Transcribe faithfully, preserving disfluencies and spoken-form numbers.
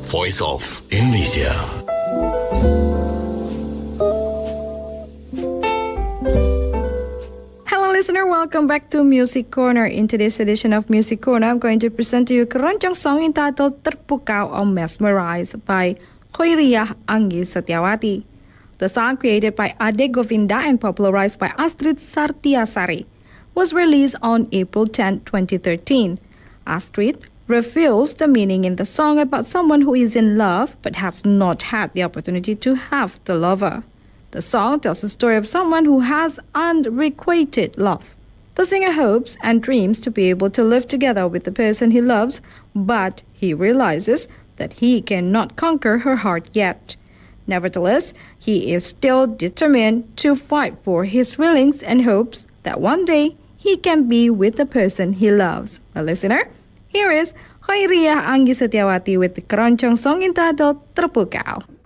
Voice of Indonesia. Hello listener, welcome back to Music Corner. In today's edition of Music Corner, I'm going to present to you a keroncong song entitled Terpukau or Mesmerized by Khoiriyah Anggi Setiawati. The song, created by Ade Govinda and popularized by Astrid Sartiasari, was released on April tenth, twenty thirteen. Astrid reveals the meaning in the song about someone who is in love but has not had the opportunity to have the lover. The song tells the story of someone who has unrequited love. The singer hopes and dreams to be able to live together with the person he loves, but he realizes that he cannot conquer her heart yet. Nevertheless, he is still determined to fight for his feelings and hopes that one day he can be with the person he loves. A listener, here is Khoiriyah Anggi Setiawati with the keroncong song entitled Terpukau.